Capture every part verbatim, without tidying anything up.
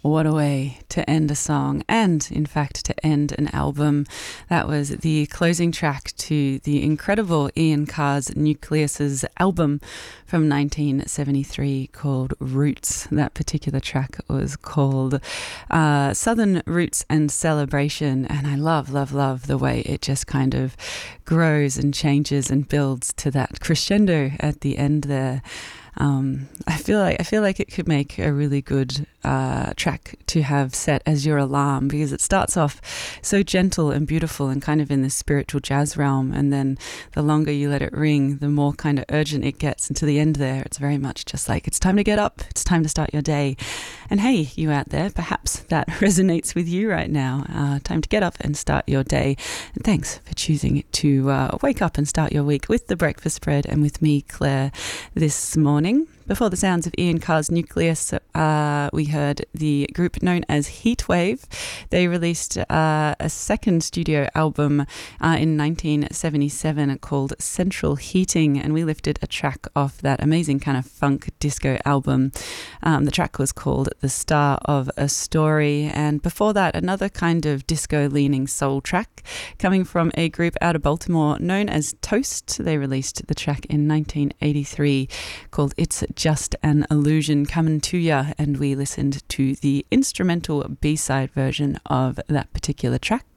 What a way to end a song and, in fact, to end an album. That was the closing track to the incredible Ian Carr's Nucleus's album from nineteen seventy-three called Roots. That particular track was called uh, Southern Roots and Celebration, and I love, love, love the way it just kind of grows and changes and builds to that crescendo at the end there. Um, I feel like I feel like it could make a really good uh, track to have set as your alarm, because it starts off so gentle and beautiful and kind of in this spiritual jazz realm, and then the longer you let it ring, the more kind of urgent it gets. And to the end there, it's very much just like, it's time to get up, it's time to start your day. And hey, you out there, perhaps that resonates with you right now. Uh, time to get up and start your day. And thanks for choosing to uh, wake up and start your week with The Breakfast Spread and with me, Claire, this morning. Before the sounds of Ian Carr's Nucleus, uh, we heard the group known as Heatwave. They released uh, a second studio album uh, in nineteen seventy-seven called Central Heating, and we lifted a track off that amazing kind of funk disco album. Um, the track was called The Star of a Story, and before that, another kind of disco-leaning soul track coming from a group out of Baltimore known as Toast. They released the track in nineteen eighty-three called It's Just an Illusion, coming to ya, and we listened to the instrumental B-side version of that particular track.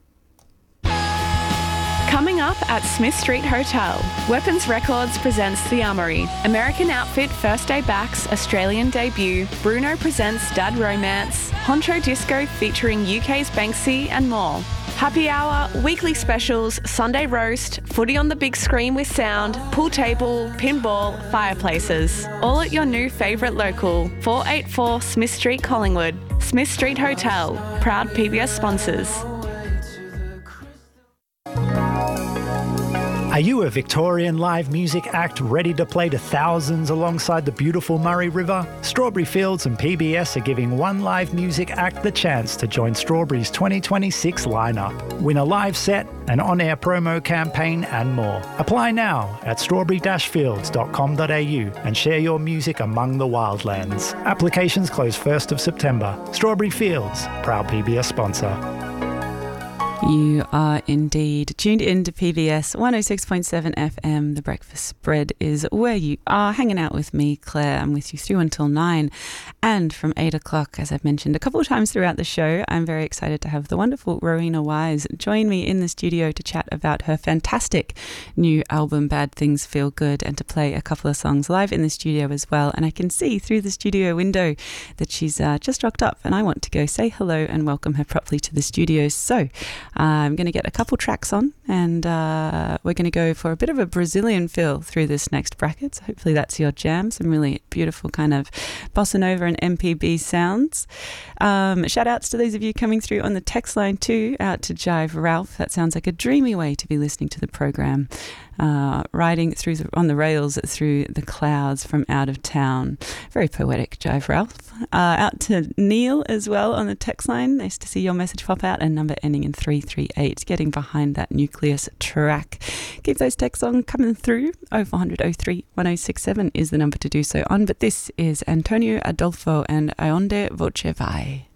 Coming up at Smith Street Hotel, Weapons Records presents The Armory, American Outfit First Day Back's Australian debut, Bruno presents Dad Romance, Honcho Disco featuring U K's Banksy, and more. Happy hour, weekly specials, Sunday roast, footy on the big screen with sound, pool table, pinball, fireplaces. All at your new favourite local, four eighty-four Smith Street, Collingwood. Smith Street Hotel, proud P B S sponsors. Are you a Victorian live music act ready to play to thousands alongside the beautiful Murray River? Strawberry Fields and P B S are giving one live music act the chance to join Strawberry's twenty twenty-six lineup. Win a live set, an on-air promo campaign and more. Apply now at strawberry dash fields dot com dot a u and share your music among the wildlands. Applications close first of September. Strawberry Fields, proud P B S sponsor. You are indeed tuned in to P B S one oh six point seven F M. The Breakfast Spread is where you are hanging out with me, Claire. I'm with you through until nine. And from eight o'clock, as I've mentioned a couple of times throughout the show, I'm very excited to have the wonderful Rowena Wise join me in the studio to chat about her fantastic new album, Bad Things Feel Good, and to play a couple of songs live in the studio as well. And I can see through the studio window that she's uh, just rocked up, and I want to go say hello and welcome her properly to the studio. So Uh, I'm going to get a couple tracks on, and uh, we're going to go for a bit of a Brazilian feel through this next bracket. So hopefully that's your jam. Some really beautiful kind of bossa nova and M P B sounds. Um, shout outs to those of you coming through on the text line too, out to Jive Ralph. That sounds like a dreamy way to be listening to the program. Uh, riding through the, on the rails through the clouds from out of town. Very poetic, Jive Ralph. Uh, out to Neil as well on the text line. Nice to see your message pop out, and number ending in three three eight, getting behind that Nucleus track. Keep those texts on coming through. oh four hundred oh three one oh six seven is the number to do so on. But this is Antonio Adolfo and Aonde Voce Vai.